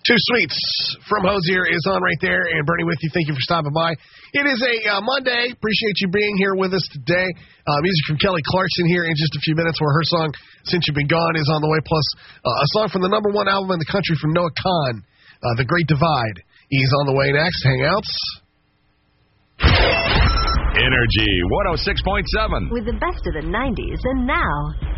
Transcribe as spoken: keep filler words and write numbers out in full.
Two Sweets from Hosier is on right there, and Bernie with you. Thank you for stopping by. It is a uh, Monday. Appreciate you being here with us today. Uh, music from Kelly Clarkson here in just a few minutes, where her song "Since You've Been Gone" is on the way. Plus, uh, a song from the number one album in the country from Noah Kahan, uh, "The Great Divide." He's on the way next. Hangouts. Energy one oh six point seven. With the best of the nineties and now.